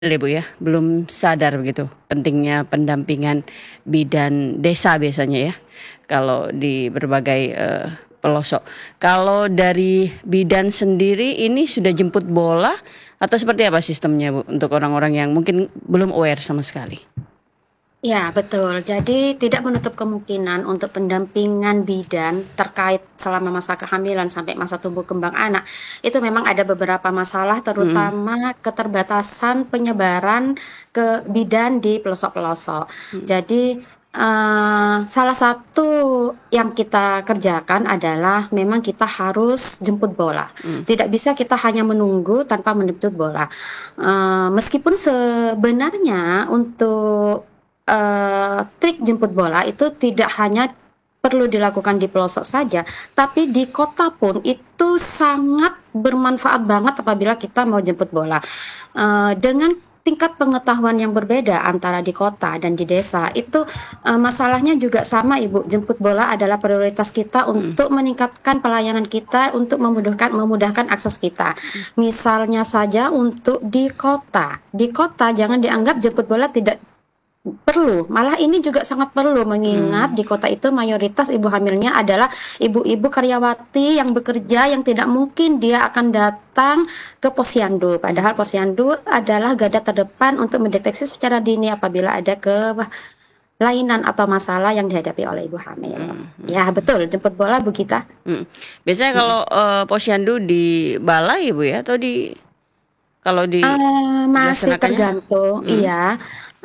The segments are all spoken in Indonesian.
Bu ya, belum sadar begitu pentingnya pendampingan bidan desa biasanya ya, kalau di berbagai pelosok. Kalau dari bidan sendiri ini sudah jemput bola atau seperti apa sistemnya Bu untuk orang-orang yang mungkin belum aware sama sekali? Ya, betul. Jadi tidak menutup kemungkinan untuk pendampingan bidan terkait selama masa kehamilan sampai masa tumbuh kembang anak. Itu memang ada beberapa masalah, Mm-mm. terutama keterbatasan penyebaran ke bidan di pelosok-pelosok. Mm. Jadi salah satu yang kita kerjakan adalah memang kita harus jemput bola. Mm. Tidak bisa kita hanya menunggu tanpa menjemput bola. Meskipun sebenarnya untuk trik jemput bola itu tidak hanya perlu dilakukan di pelosok saja, tapi di kota pun itu sangat bermanfaat banget apabila kita mau jemput bola. Dengan tingkat pengetahuan yang berbeda antara di kota dan di desa, itu masalahnya juga sama, Ibu. Jemput bola adalah prioritas kita Mm. untuk meningkatkan pelayanan kita, untuk memudahkan akses kita. Misalnya saja untuk di kota jangan dianggap jemput bola tidak perlu, malah ini juga sangat perlu mengingat Mm. di kota itu mayoritas ibu hamilnya adalah ibu-ibu karyawati yang bekerja yang tidak mungkin dia akan datang ke posyandu. Mm. Padahal posyandu adalah garda terdepan untuk mendeteksi secara dini apabila ada kelainan atau masalah yang dihadapi oleh ibu hamil. Mm. Ya betul, jemput bola Bu Gita. Mm. Biasanya kalau Mm. posyandu di balai Bu ya, atau di kalau Masih dilaksanakannya? tergantung, Mm. iya.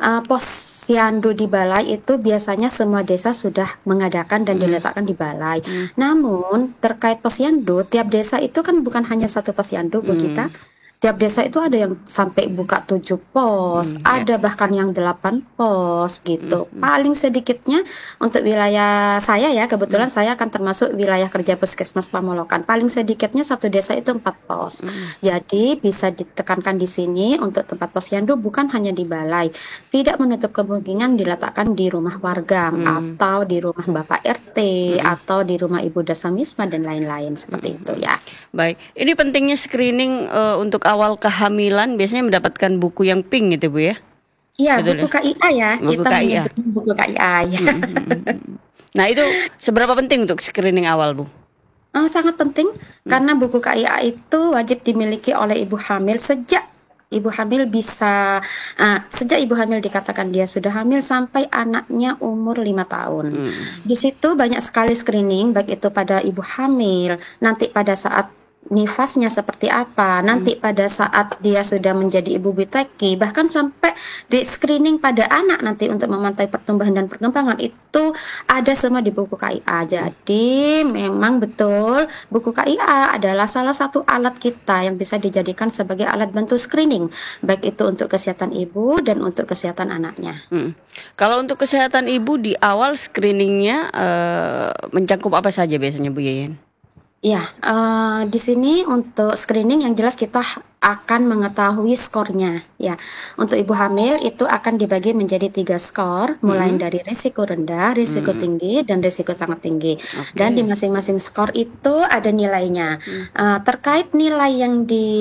Posyandu di balai itu biasanya semua desa sudah mengadakan dan Mm. diletakkan di balai. Mm. Namun terkait posyandu, tiap desa itu kan bukan hanya satu posyandu, Bu Mm. kita. Tiap desa itu ada yang sampai buka 7 pos, Mm. Ya. ada bahkan yang 8 pos Mm. gitu. Mm. Paling sedikitnya untuk wilayah saya ya, Mm. kebetulan saya akan termasuk wilayah kerja Puskesmas Pamolokan. Paling sedikitnya satu desa itu 4 pos. Mm. Jadi bisa ditekankan di sini untuk tempat posyandu bukan hanya di balai. Tidak menutup kemungkinan diletakkan di rumah warga Mm. atau di rumah Bapak RT Mm. atau di rumah Ibu Dasamisma dan lain-lain seperti itu Mm. ya. Baik, ini pentingnya screening untuk awal kehamilan biasanya mendapatkan buku yang pink gitu Bu ya, Iya, betul buku ya? KIA ya, Buku kita KIA. menyebutnya buku KIA ya. Mm, mm, mm, mm. Nah itu seberapa penting untuk screening awal Bu? Sangat penting Mm. karena buku KIA itu wajib dimiliki oleh ibu hamil ibu hamil bisa sejak ibu hamil dikatakan dia sudah hamil sampai anaknya umur 5 tahun. Mm. Di situ banyak sekali screening baik itu pada ibu hamil, nanti pada saat nifasnya seperti apa, Mm. nanti pada saat dia sudah menjadi ibu biteki, bahkan sampai di screening pada anak nanti untuk memantau pertumbuhan dan perkembangan itu ada semua di buku KIA. Mm. Jadi memang betul buku KIA adalah salah satu alat kita yang bisa dijadikan sebagai alat bantu screening, baik itu untuk kesehatan ibu dan untuk kesehatan anaknya. Mm. Kalau untuk kesehatan ibu di awal screeningnya mencakup apa saja biasanya Bu Yeyen? Ya, di sini untuk screening yang jelas kita akan mengetahui skornya ya. Untuk ibu hamil itu akan dibagi menjadi 3 skor, mulai Mm. dari risiko rendah, risiko Mm. tinggi, dan risiko sangat tinggi. Dan di Oke. masing-masing skor itu ada nilainya. Mm. Terkait nilai yang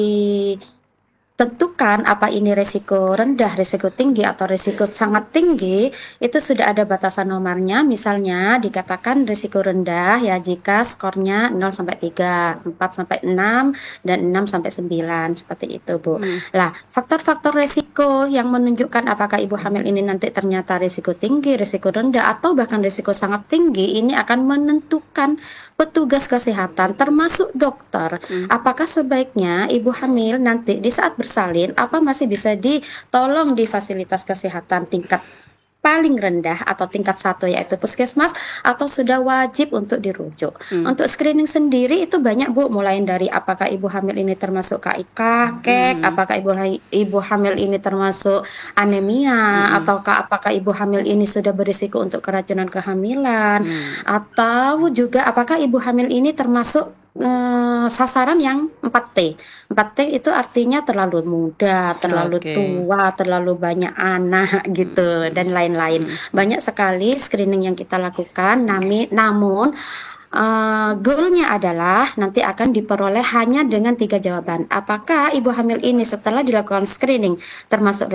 tentukan apa ini risiko rendah, risiko tinggi, atau risiko sangat tinggi, itu sudah ada batasan nomornya. Misalnya dikatakan risiko rendah ya jika skornya 0 sampai 3, 4 sampai 6, dan 6 sampai 9, seperti itu, Bu. Mm. Lah, faktor-faktor risiko yang menunjukkan apakah ibu hamil ini nanti ternyata risiko tinggi, risiko rendah, atau bahkan risiko sangat tinggi, ini akan menentukan petugas kesehatan termasuk dokter. Mm. Apakah sebaiknya ibu hamil nanti di saat bersalin apa masih bisa ditolong di fasilitas kesehatan tingkat paling rendah atau tingkat 1 yaitu puskesmas atau sudah wajib untuk dirujuk. Mm. Untuk screening sendiri itu banyak Bu, mulai dari apakah ibu hamil ini termasuk KIK, KEK, Mm. apakah ibu hamil ini termasuk anemia, Mm. ataukah apakah ibu hamil ini sudah berisiko untuk keracunan kehamilan, Mm. atau juga apakah ibu hamil ini termasuk sasaran yang 4T. 4T itu artinya terlalu muda, terlalu Oke. tua, terlalu banyak anak gitu Mm. dan lain-lain. Mm. Banyak sekali screening yang kita lakukan, namun goalnya adalah nanti akan diperoleh hanya dengan 3 jawaban. Apakah ibu hamil ini setelah dilakukan screening termasuk